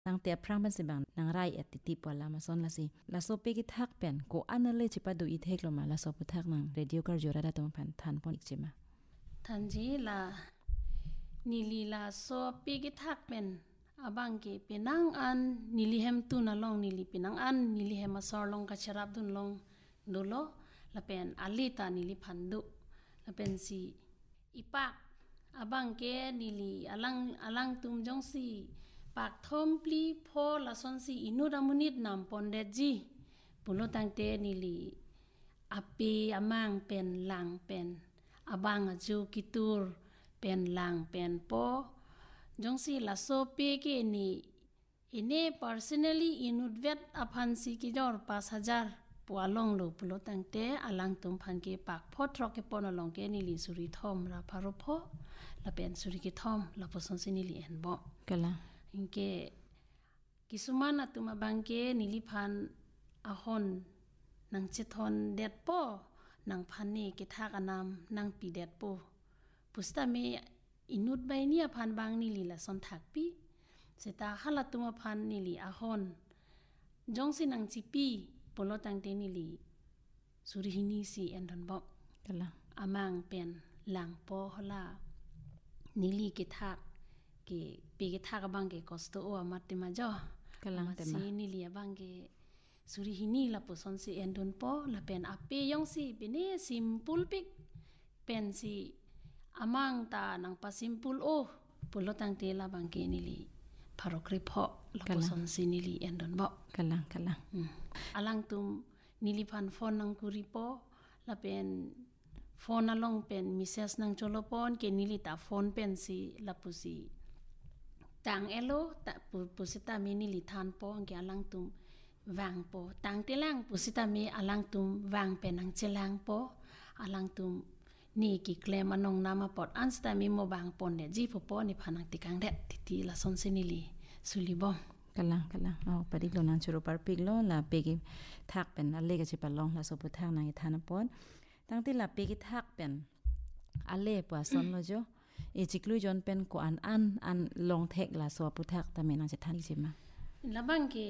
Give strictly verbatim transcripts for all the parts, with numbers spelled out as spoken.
ตั้งแต่พรางเป็นสิบังนางไรเอติติปวลามาซอนละสิละโซเปกิทักเป็นกูอันนั่นเลยจิปะดูอีเทกลงมาละโซพุทักนังเรดิโอการจูระดัตมพันทันปอนอีกจิมาทันจีละนิลีละโซเปกิทักเป็นอาบังเกเป็นนางอันนิลิเฮมตุนาลองนิลิเป็นนางอันนิลิเฮมมาสอลองกัชรับดุนลองดูโลละเป็นอาลิตานิลิพันดุละเป็นสีอีปากอาบังเกนิลีอลังอลังตุมจงสีปากทอมปลีพอละซอนสีอินุดามุนิดนำปอนเดจีปุโลตังเตนิลีอาปีอามังเป็นหลังเป็นอาบังอจูกิตูรเป็นหลังเป็นปอจงสีละโซเปเกนี่อินเน่ personally อินุดเวทอภันสีกิจอร์ปัสฮัจาร์ปัวลงลูปุโลตังเตอลังตุมพันเกปากพอทรอกเกปอนอลงเกนิลีสุริทอมราพารุพอละเป็นสุริกิทอมละปสนสินิลีเอ็นบ่กะละอินเกกิสุมานะตุมาบังเกนิลิพันอะฮอนนังเจทอนเด็ดปอนังพันนี่กิทากานามนังปีเด็ดปอปุสตาเมอินุดใบเนียพันบางนิลีละสนทักปีเสตาฮัลตุมาพันนิลีอะฮอนจงสินังจิปีปโลตังเตนิลีสุริหินีสีเอ็นดอนบอกกะละอามังเป็นหลังปอฮลานิลีกิทักเกปีกิทักบังเกคอสโตโออามัตติมาจ่อกะละเตมาสีนิลีบังเกสุริหินีละปสนสีเอ็นดอนปอละเป็นอเปยองสีเป็นเนซิมปุลปิกเป็นสีอามังตานังปาซิมปุลโอปโลตังเตละบังเกนิลีพารกริพอละปสนสีนิลีเอ็นดอนบอกกะละกะละอลังตุมนิลิพันฟอนนังกุริปอละเป็นฟอนอลองเป็นมิเซสนังโจโลปอนเกนิลิตาฟอนเป็นสีละปุสีต่างเอโลตะปุปุสิตามีนิลิทานปอเกอลังตุมวางปอต่างเตลังปุสิตามีอลังตุมวางเป็นนังเจลังปออลังตุมนี่กิเคลมานองนามาปอดอันสตามีโมบางปอนเดจีปปอนี่พานังติกังเดติติละซอนเซนิลีสุลิบอมกะละกะละเอาปดิกโลนันชุรุปาร์ปิกโลละเปกิทักเป็นอเลกะจิปะลองละโซปุทักนางอิทานปอนตั้งที่ละเปกิทักเป็นอเลปัวซอนโลโจเอจิกลุจอนเป็นกอันอันอันลองเทกละโซปุทักตะเมนังจะทันจิมาละบังเก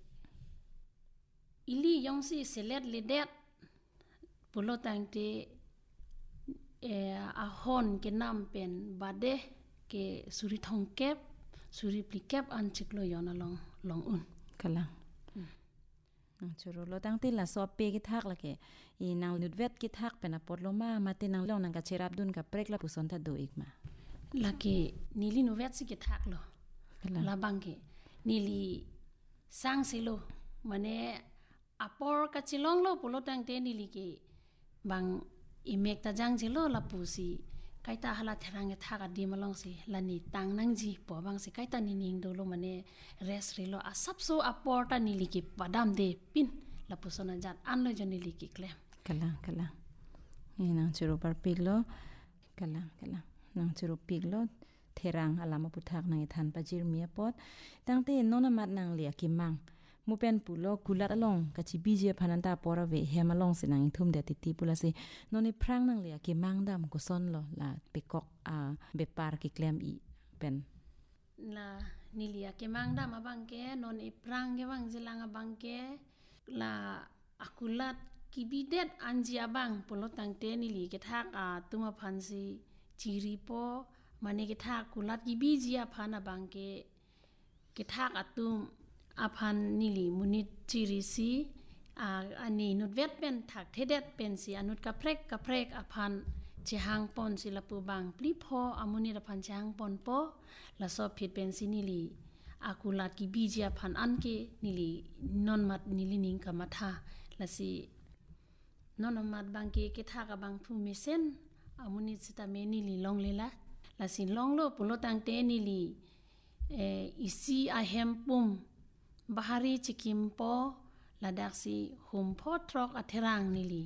อิลียองซีเซเลตเลเดตปุโลตังเตเออาฮอนเกนำเป็นบาเดเกสุริทองเก็บสุริปลิเก็บอันจิกโลยอนะลองลองอุ่นกะละนังชุรุโลตั้งที่ละโซเปกิทักละเกอีนางนุดเวทกิทักเป็นอปอดโลมามาตินางลองนางกะเชรับดุนกับเปรกละปุสนตะดูอีกมาละเกนิลินุเวทสิกิทักโลละบังเกนิลีสังสิโลมะเนอปอร์กะจิลองโลปุโลตังเตนิลิเกบังอิเมกตะจังจิโลละปุสีไกตาหลาเทรังเกทักดีมาลองสิละนี่ตังนังจีปอบังสิไกตานินิงโดโลมะเนเรสริโลอะซับโซอะปอร์ตานิลิกิปะดามเดปินละปุสนะจัดอันโลจนิลิกิเคลมกะละกะละนี่นางชุรุปาร์ปิกโลกะละกะละนางชุรุปิกโลเทรังอะลามาปุทักนางอิทานปะจิรเมียปอดตั้งที่โนนามัดนางเลียกิมังมูเป็นปุโลกุลัดอลองกะจิบีเจพันันตาปอระเวเฮมาลองสินางทุมเดติติปุละสิโนนี่พรางนางเลียกิมังดำกุซอนโลละเปกอกอาเบปาร์กิเคลมอีเป็นละนิเลียกิมังดำมาบังเกโนนี่พรางเกวังจิลังบังเกละอากุลัดกิบิเดตอันจิอาบังปุโลตังเตนิลีเกทักอาตุมาพันสิจิริปอมันเกทักกุลัดกิบิจิอาพันบังเกเกทักอาตุมอาพันนิลีมุนิจิริสีอาอันนี้นุดเวทเป็นถักเทเดตเป็นสีอนุดกระเพรกกระเพรกอาพันเชหังปอนศิลปูบางปลีพออามุนิรพันเชหังปอนปอละสอบผิดเป็นสีนิลีอากุลาดกิบีจีอาพันอันเกนิลีนอนมัดนิลีนิงกามาทาละสีนอนมัดบางเกเกทากบางผู้เมเซนอามุนิสิตาเมนิลีลองเลละละสีลองโลปุโลตังเตนิลีเออิซีอาเฮมปุมbahari cikimpo ladaksi humpo trok aterang nili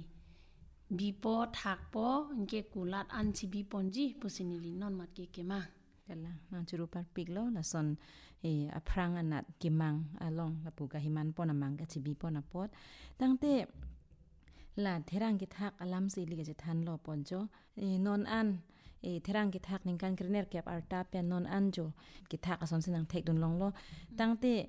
bipo thakpo inke kulat anchi biponji pusinili non mat ke kema kala nang churu par piklo la son e aprang anat kimang along la puga himan pon amang ka chibi pon apot tangte la therang ki thak alam si li ke than lo ponjo e non an e therang ki thak ning kan krener kep arta pe non anjo ki thak ason sinang thek dun long lo tangte